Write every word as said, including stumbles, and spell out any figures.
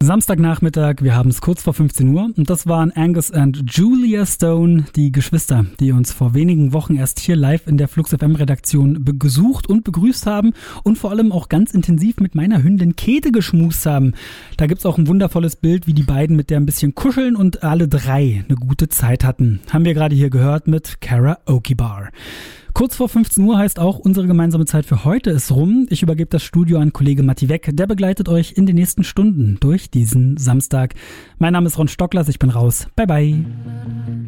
Samstagnachmittag, wir haben es kurz vor fünfzehn Uhr und das waren Angus and Julia Stone, die Geschwister, die uns vor wenigen Wochen erst hier live in der Flux F M-Redaktion besucht und begrüßt haben und vor allem auch ganz intensiv mit meiner Hündin Käthe geschmust haben. Da gibt's auch ein wundervolles Bild, wie die beiden mit der ein bisschen kuscheln und alle drei eine gute Zeit hatten. Haben wir gerade hier gehört mit Karaoke Bar. Kurz vor fünfzehn Uhr heißt auch, unsere gemeinsame Zeit für heute ist rum. Ich übergebe das Studio an Kollege Matti Weck. Der begleitet euch in den nächsten Stunden durch diesen Samstag. Mein Name ist Ron Stocklers, ich bin raus. Bye bye.